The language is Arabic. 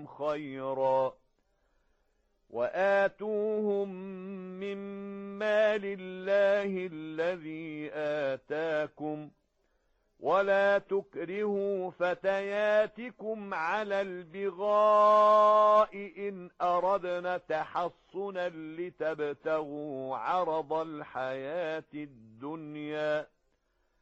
لكم خيرا وآتوهم من مال الله الذي آتاكم ولا تكرهوا فتياتكم على البغاء إن أردنا تحصنا لتبتغوا عرض الحياة الدنيا